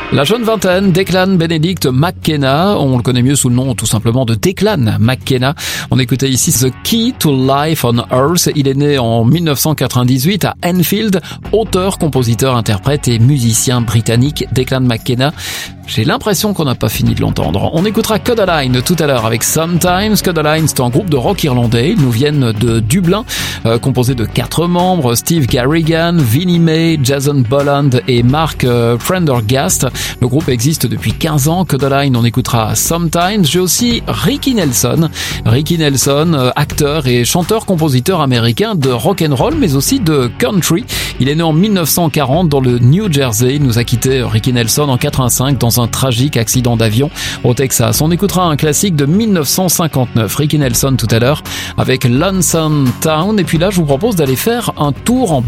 La jeune vingtaine, Declan Benedict McKenna, on le connaît mieux sous le nom tout simplement de Declan McKenna. On écoutait ici The Key to Life on Earth. Il est né en 1998 à Enfield, auteur, compositeur, interprète et musicien britannique. Declan McKenna, j'ai l'impression qu'on n'a pas fini de l'entendre. On écoutera Kodaline tout à l'heure avec Sometimes. Kodaline, c'est un groupe de rock irlandais. Ils nous viennent de Dublin, composé de 4 membres, Steve Garrigan, Vinnie May, Jason Bolland et Mark Prendergast. Le groupe existe depuis 15 ans. Kodaline, on écoutera Sometimes. J'ai aussi Ricky Nelson. Ricky Nelson, acteur et chanteur-compositeur américain de rock'n'roll, mais aussi de country. Il est né en 1940 dans le New Jersey. Il nous a quitté, Ricky Nelson, en 85 dans un tragique accident d'avion au Texas. On écoutera un classique de 1959. Ricky Nelson tout à l'heure avec Lonesome Town. Et puis là, je vous propose d'aller faire un tour en